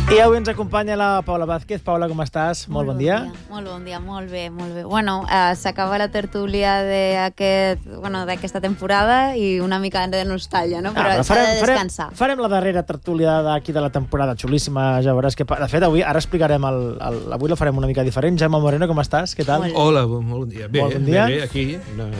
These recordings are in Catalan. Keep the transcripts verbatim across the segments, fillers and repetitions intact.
I avui ens acompanya la Paula Vázquez. Paula, com estàs? Molt, molt bon dia. dia. Molt bon dia, molt bé, molt bé. Bueno, eh, s'acaba la tertúlia d'aquest, bueno, d'aquesta temporada i una mica de nostàlgia, no? Però, ah, però s'ha de descansar. Farem, farem la darrera tertúlia d'aquí de la temporada, xulíssima, ja veuràs que... De fet, avui, ara explicarem, el, el, avui la farem una mica diferent. Jaume Moreno, com estàs? Què tal? Molt Hola, molt bon dia. Bé, molt bon dia. bé, bé aquí. No...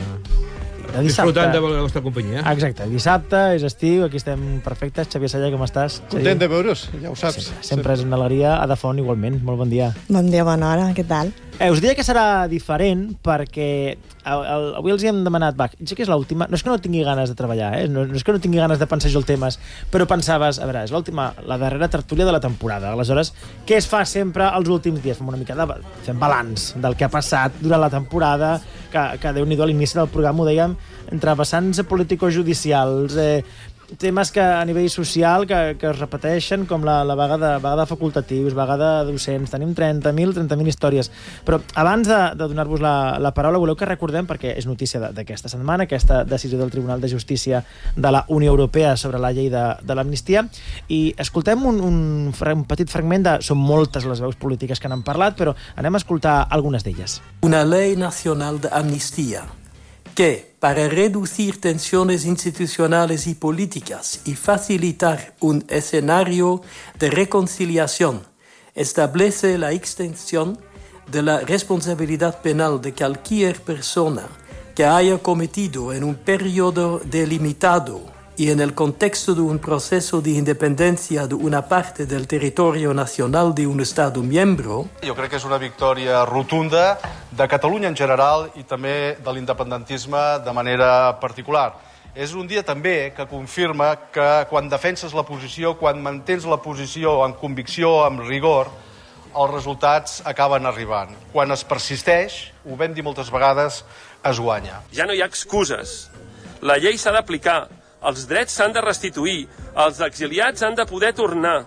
De dissabte. Disfrutant de la vostra companyia. Exacte, dissabte, és estiu, aquí estem perfectes. Xavier Salla, com estàs? Content de veure's, ja ho saps. Sempre, sempre és una alegria. Ada Font, igualment. Molt bon dia. Bon dia, bona hora, què tal? Eh, us diria que serà diferent perquè el, el, avui els hi hem demanat, va, ja que és l'última, no és que no tingui ganes de treballar, eh? no, no és que no tingui ganes de pensar jo el temes, però pensaves, a veure, és l'última, la darrera tertúlia de la temporada. Aleshores, què es fa sempre els últims dies? Fem una mica de... Fem balanç del que ha passat durant la temporada, que, que Déu-n'hi-do, a l'inici del programa ho dèiem, entre vessants político-judicials, eh, temes que a nivell social que, que es repeteixen, com la, la vaga, de, vaga de facultatius, vaga de docents. Tenim trenta mil històries. Però abans de, de donar-vos la, la paraula, voleu que recordem, perquè és notícia d'aquesta setmana, aquesta decisió del Tribunal de Justícia de la Unió Europea sobre la llei de, de l'amnistia, i escoltem un, un, un petit fragment de... Són moltes les veus polítiques que n'han parlat, però anem a escoltar algunes d'elles. Una ley nacional de amnistía que, para reducir tensiones institucionales y políticas y facilitar un escenario de reconciliación, establece la extensión de la responsabilidad penal de cualquier persona que haya cometido en un periodo delimitado y en el contexto de un proceso de independencia de una parte del territorio nacional de un Estado miembro. Jo crec que és una victòria rotunda de Catalunya en general i també de l'independentisme de manera particular. És un dia també que confirma que quan defenses la posició, quan mantens la posició amb convicció, amb rigor, els resultats acaben arribant. Quan es persisteix, ho vam dir moltes vegades, es guanya. Ja no hi ha excuses. La llei s'ha d'aplicar. Els drets s'han de restituir, els exiliats han de poder tornar.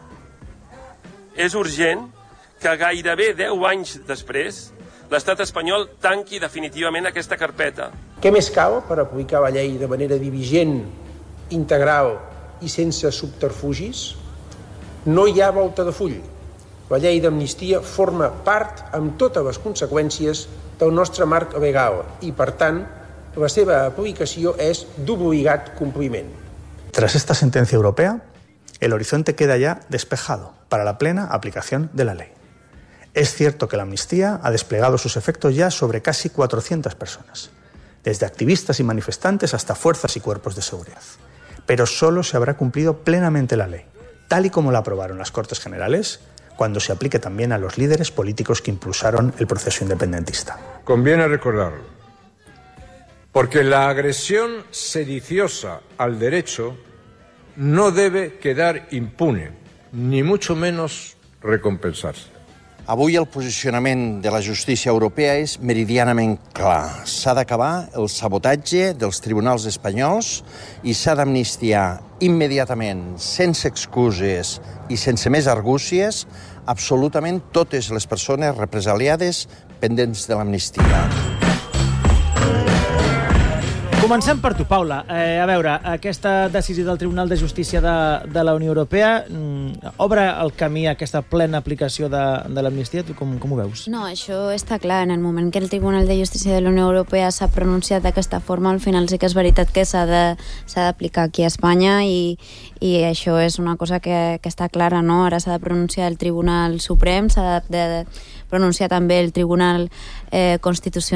És urgent que gairebé deu anys després l'estat espanyol tanqui definitivament aquesta carpeta. Què més cal per aplicar la llei de manera diligent, integral i sense subterfugis? No hi ha volta de full. La llei d'amnistia forma part amb totes les conseqüències del nostre marc legal i, per tant, la seva aplicació es d'obligat cumpliment. Tras esta sentencia europea, el horizonte queda ya despejado para la plena aplicación de la ley. Es cierto que la amnistía ha desplegado sus efectos ya sobre casi cuatrocientas personas, desde activistas y manifestantes hasta fuerzas y cuerpos de seguridad. Pero solo se habrá cumplido plenamente la ley, tal y como la aprobaron las Cortes Generales, cuando se aplique también a los líderes políticos que impulsaron el proceso independentista. Conviene recordarlo. Porque la agresión sediciosa al derecho no debe quedar impune, ni mucho menos recompensarse. Avui el posicionament de la justícia europea és meridianament clar. S'ha d'acabar el sabotatge dels tribunals espanyols i s'ha d'amnistiar immediatament, sense excuses i sense més argúcies, absolutament totes les persones represaliades pendents de l'amnistia. Comencem per tu, Paula. Eh, a veure, aquesta decisió del Tribunal de Justícia de, de la Unió Europea mm, obre el camí a aquesta plena aplicació de, de l'amnistia. Tu com, com ho veus? No, això està clar. En el moment que el Tribunal de Justícia de la Unió Europea s'ha pronunciat d'aquesta forma, al final sí que és veritat que s'ha de, s'ha d'aplicar aquí a Espanya i, i això és una cosa que, que està clara, no? Ara s'ha de pronunciar el Tribunal Suprem, s'ha de, de pronunciar també el Tribunal eh, Constitucional